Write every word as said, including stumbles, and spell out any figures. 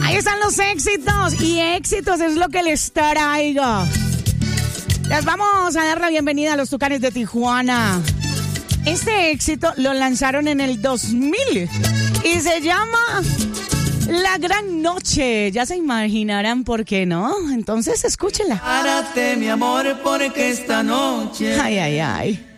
Ahí están los éxitos y éxitos es lo que les traigo. Les vamos a dar la bienvenida a los Tucanes de Tijuana. Este éxito lo lanzaron en el dos mil y se llama La Gran Noche. Ya se imaginarán por qué, ¿no? Entonces escúchela. Párate, mi amor, porque esta noche Ay, ay, ay.